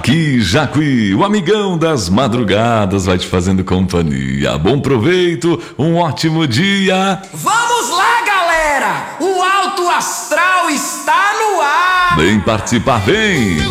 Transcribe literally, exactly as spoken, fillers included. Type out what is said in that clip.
Aqui, Jacuí, o amigão das madrugadas vai te fazendo companhia. Bom proveito, um ótimo dia. Vamos lá, galera! O Alto Astral está no ar! Vem participar, vem!